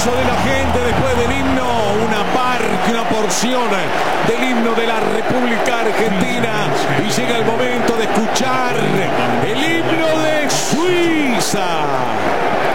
aplauso de la gente después del himno, una porción del himno de la República Argentina, y llega el momento de escuchar el himno de Suiza.